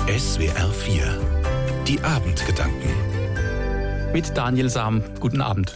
SWR 4 Die Abendgedanken mit Daniel Sam. Guten Abend.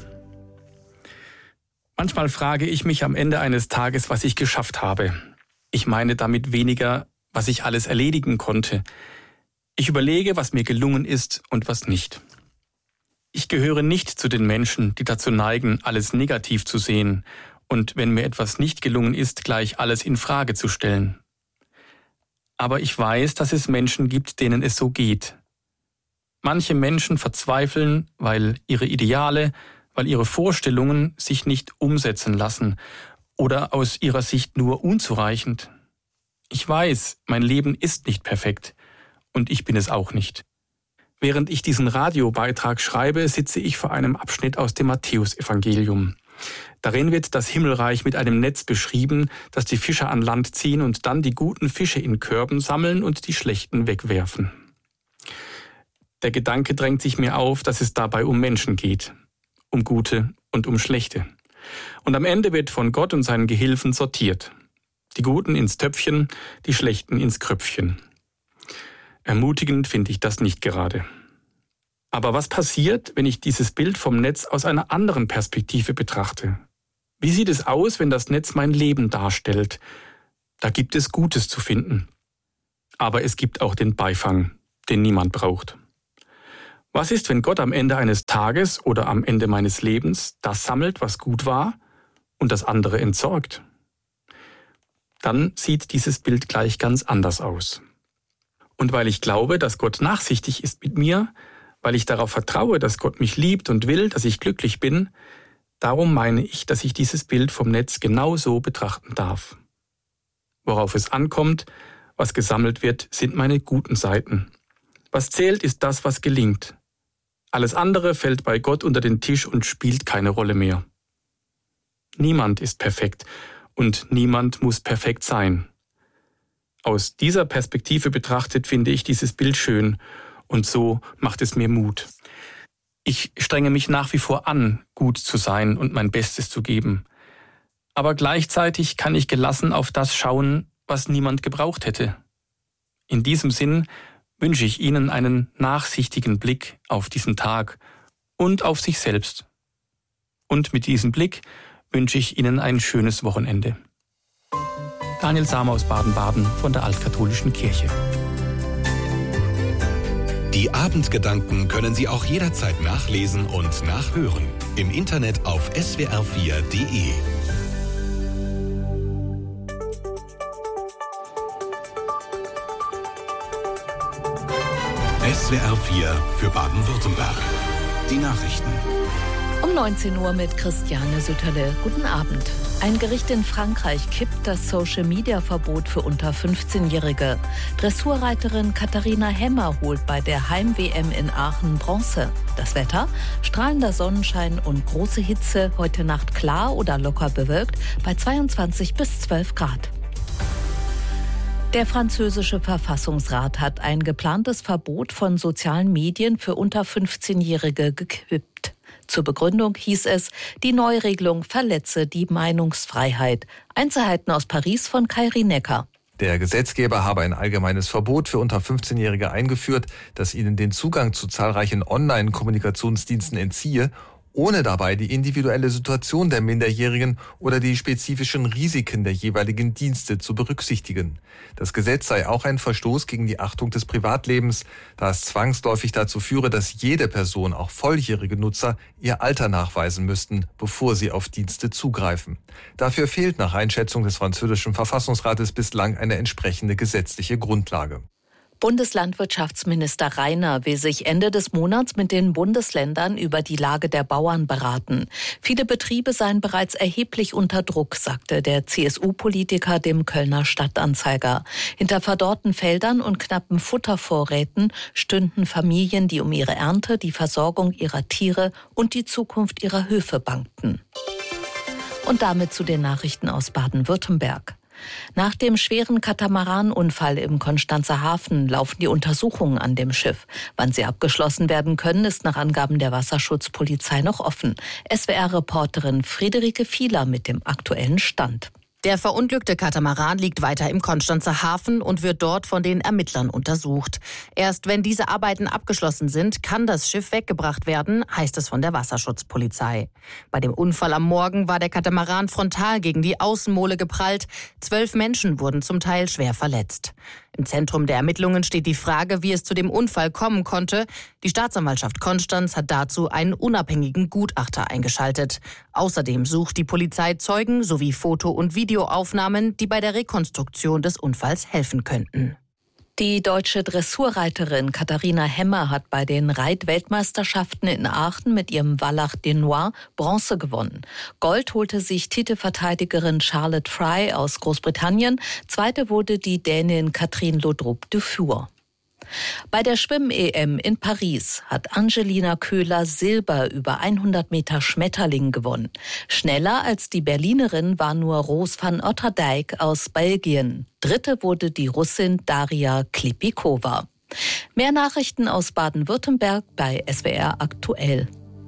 Manchmal frage ich mich am Ende eines Tages, was ich geschafft habe. Ich meine damit weniger, was ich alles erledigen konnte. Ich überlege, was mir gelungen ist und was nicht. Ich gehöre nicht zu den Menschen, die dazu neigen, alles negativ zu sehen und wenn mir etwas nicht gelungen ist, gleich alles in Frage zu stellen. Aber ich weiß, dass es Menschen gibt, denen es so geht. Manche Menschen verzweifeln, weil ihre Ideale, weil ihre Vorstellungen sich nicht umsetzen lassen oder aus ihrer Sicht nur unzureichend. Ich weiß, mein Leben ist nicht perfekt und ich bin es auch nicht. Während ich diesen Radiobeitrag schreibe, sitze ich vor einem Abschnitt aus dem Matthäusevangelium. Darin wird das Himmelreich mit einem Netz beschrieben, das die Fischer an Land ziehen und dann die guten Fische in Körben sammeln und die schlechten wegwerfen. Der Gedanke drängt sich mir auf, dass es dabei um Menschen geht, um Gute und um Schlechte. Und am Ende wird von Gott und seinen Gehilfen sortiert. Die Guten ins Töpfchen, die Schlechten ins Kröpfchen. Ermutigend finde ich das nicht gerade. Aber was passiert, wenn ich dieses Bild vom Netz aus einer anderen Perspektive betrachte? Wie sieht es aus, wenn das Netz mein Leben darstellt? Da gibt es Gutes zu finden. Aber es gibt auch den Beifang, den niemand braucht. Was ist, wenn Gott am Ende eines Tages oder am Ende meines Lebens das sammelt, was gut war, und das andere entsorgt? Dann sieht dieses Bild gleich ganz anders aus. Und weil ich glaube, dass Gott nachsichtig ist mit mir, weil ich darauf vertraue, dass Gott mich liebt und will, dass ich glücklich bin, darum meine ich, dass ich dieses Bild vom Netz genau so betrachten darf. Worauf es ankommt, was gesammelt wird, sind meine guten Seiten. Was zählt, ist das, was gelingt. Alles andere fällt bei Gott unter den Tisch und spielt keine Rolle mehr. Niemand ist perfekt und niemand muss perfekt sein. Aus dieser Perspektive betrachtet finde ich dieses Bild schön und so macht es mir Mut. Ich strenge mich nach wie vor an, gut zu sein und mein Bestes zu geben. Aber gleichzeitig kann ich gelassen auf das schauen, was niemand gebraucht hätte. In diesem Sinn wünsche ich Ihnen einen nachsichtigen Blick auf diesen Tag und auf sich selbst. Und mit diesem Blick wünsche ich Ihnen ein schönes Wochenende. Daniel Sam aus Baden-Baden von der Altkatholischen Kirche. Die Abendgedanken können Sie auch jederzeit nachlesen und nachhören. Im Internet auf swr4.de. SWR 4 für Baden-Württemberg. Die Nachrichten. Um 19 Uhr mit Christiane Sütterle. Guten Abend. Ein Gericht in Frankreich kippt das Social-Media-Verbot für unter 15-Jährige. Dressurreiterin Katharina Hemmer holt bei der Heim-WM in Aachen Bronze. Das Wetter? Strahlender Sonnenschein und große Hitze. Heute Nacht klar oder locker bewölkt bei 22 bis 12 Grad. Der französische Verfassungsrat hat ein geplantes Verbot von sozialen Medien für unter 15-Jährige gekippt. Zur Begründung hieß es, die Neuregelung verletze die Meinungsfreiheit. Einzelheiten aus Paris von Kairi Necker. Der Gesetzgeber habe ein allgemeines Verbot für unter 15-Jährige eingeführt, das ihnen den Zugang zu zahlreichen Online-Kommunikationsdiensten entziehe, ohne dabei die individuelle Situation der Minderjährigen oder die spezifischen Risiken der jeweiligen Dienste zu berücksichtigen. Das Gesetz sei auch ein Verstoß gegen die Achtung des Privatlebens, da es zwangsläufig dazu führe, dass jede Person, auch volljährige Nutzer, ihr Alter nachweisen müssten, bevor sie auf Dienste zugreifen. Dafür fehlt nach Einschätzung des französischen Verfassungsrates bislang eine entsprechende gesetzliche Grundlage. Bundeslandwirtschaftsminister Rainer will sich Ende des Monats mit den Bundesländern über die Lage der Bauern beraten. Viele Betriebe seien bereits erheblich unter Druck, sagte der CSU-Politiker dem Kölner Stadtanzeiger. Hinter verdorrten Feldern und knappen Futtervorräten stünden Familien, die um ihre Ernte, die Versorgung ihrer Tiere und die Zukunft ihrer Höfe bangten. Und damit zu den Nachrichten aus Baden-Württemberg. Nach dem schweren Katamaranunfall im Konstanzer Hafen laufen die Untersuchungen an dem Schiff. Wann sie abgeschlossen werden können, ist nach Angaben der Wasserschutzpolizei noch offen. SWR-Reporterin Friederike Fieler mit dem aktuellen Stand. Der verunglückte Katamaran liegt weiter im Konstanzer Hafen und wird dort von den Ermittlern untersucht. Erst wenn diese Arbeiten abgeschlossen sind, kann das Schiff weggebracht werden, heißt es von der Wasserschutzpolizei. Bei dem Unfall am Morgen war der Katamaran frontal gegen die Außenmole geprallt. 12 Menschen wurden zum Teil schwer verletzt. Im Zentrum der Ermittlungen steht die Frage, wie es zu dem Unfall kommen konnte. Die Staatsanwaltschaft Konstanz hat dazu einen unabhängigen Gutachter eingeschaltet. Außerdem sucht die Polizei Zeugen sowie Foto- und Videoaufnahmen, die bei der Rekonstruktion des Unfalls helfen könnten. Die deutsche Dressurreiterin Katharina Hemmer hat bei den Reitweltmeisterschaften in Aachen mit ihrem Wallach de Noir Bronze gewonnen. Gold holte sich Titelverteidigerin Charlotte Fry aus Großbritannien. Zweite wurde die Dänin Catherine Laudrup-Dufour. Bei der Schwimm-EM in Paris hat Angelina Köhler Silber über 100 Meter Schmetterling gewonnen. Schneller als die Berlinerin war nur Roos van Otterdijk aus Belgien. Dritte wurde die Russin Daria Klipikova. Mehr Nachrichten aus Baden-Württemberg bei SWR aktuell.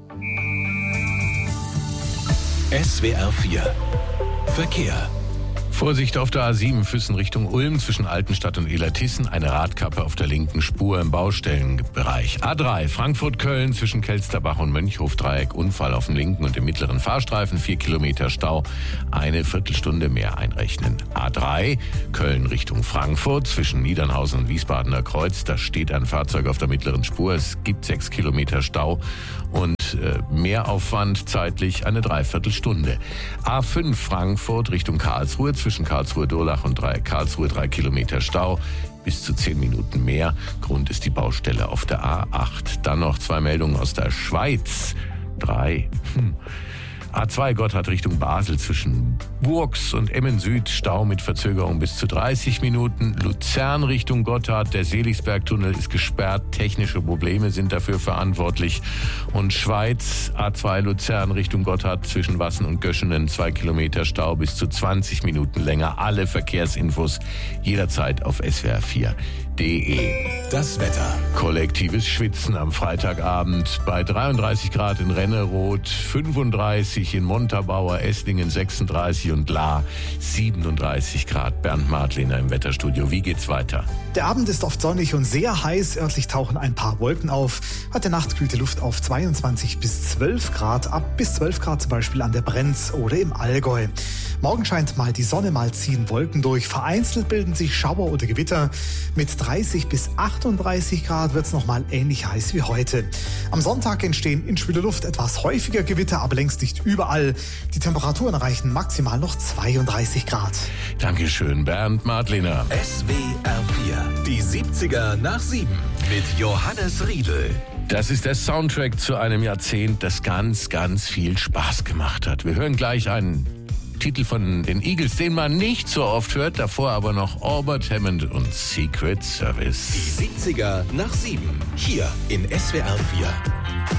SWR 4 Verkehr. Vorsicht auf der A7 Füssen Richtung Ulm zwischen Altenstadt und Illertissen. Eine Radkappe auf der linken Spur im Baustellenbereich. A3 Frankfurt-Köln zwischen Kelsterbach und Mönchhof-Dreieck. Unfall auf dem linken und dem mittleren Fahrstreifen. 4 Kilometer Stau. Eine Viertelstunde mehr einrechnen. A3 Köln Richtung Frankfurt zwischen Niedernhausen und Wiesbadener Kreuz. Da steht ein Fahrzeug auf der mittleren Spur. Es gibt 6 Kilometer Stau und Mehraufwand zeitlich eine Dreiviertelstunde. A5 Frankfurt Richtung Karlsruhe zwischen Karlsruhe-Durlach und Karlsruhe 3 Kilometer Stau, bis zu 10 Minuten mehr. Grund ist die Baustelle auf der A8. Dann noch 2 Meldungen aus der Schweiz. A2 Gotthard Richtung Basel zwischen Burgs und Emmen Süd. Stau mit Verzögerung bis zu 30 Minuten. Luzern Richtung Gotthard. Der Seligsbergtunnel ist gesperrt. Technische Probleme sind dafür verantwortlich. Und Schweiz A2 Luzern Richtung Gotthard zwischen Wassen und Göschenen. 2 Kilometer Stau bis zu 20 Minuten länger. Alle Verkehrsinfos jederzeit auf swr4.de. Das Wetter. Kollektives Schwitzen am Freitagabend bei 33 Grad in Renneroth, 35 in Montabaur, Esslingen 36 und Lahr 37 Grad. Bernd Madlener im Wetterstudio. Wie geht's weiter? Der Abend ist oft sonnig und sehr heiß. Örtlich tauchen ein paar Wolken auf. Heute Nacht kühlt die Luft auf 22 bis 12 Grad. Ab bis 12 Grad zum Beispiel an der Brenz oder im Allgäu. Morgen scheint mal die Sonne, mal ziehen Wolken durch. Vereinzelt bilden sich Schauer oder Gewitter. Mit 30 bis 38 Grad wird es nochmal ähnlich heiß wie heute. Am Sonntag entstehen in schwüler Luft etwas häufiger Gewitter, aber längst nicht überall. Die Temperaturen erreichen maximal noch 32 Grad. Dankeschön, Bernd Madlener. SWR 4, die 70er nach 7 mit Johannes Riedl. Das ist der Soundtrack zu einem Jahrzehnt, das ganz, ganz viel Spaß gemacht hat. Wir hören gleich einen Titel von den Eagles, den man nicht so oft hört, davor aber noch Albert Hammond und Secret Service. Die 70er nach 7, hier in SWR 4.